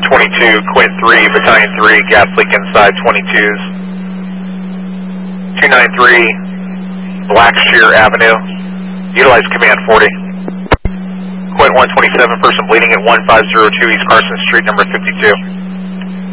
22, Quint 3, Battalion 3, gas leak inside 22s. 293, Blackshear Avenue. Utilize command 40. Quint 127, person bleeding at 1502 East Carson Street, number 52.